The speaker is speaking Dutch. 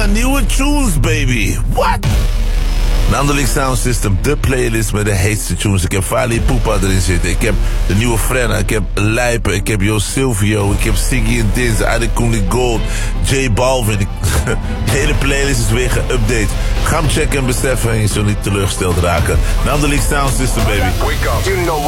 naar nieuwe tunes, baby. What? Nandelijk Sound System, de playlist met de heetste tunes. Ik heb Fali Ipupa erin zitten. Ik heb de nieuwe Frenna. Ik heb Lijpen. Ik heb Jo Silvio. Ik heb Siggy en Diz. Adekunle Gold. J Balvin. De hele playlist is weer geüpdate. Ga hem checken en beseffen en je zult niet teleurgesteld raken. Nandelijk Sound System, baby. Wake up. You know